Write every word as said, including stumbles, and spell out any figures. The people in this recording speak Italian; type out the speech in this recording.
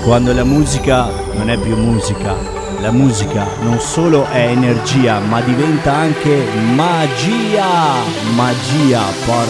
Quando la musica non è più musica, la musica non solo è energia, ma diventa anche magia. Magia, porca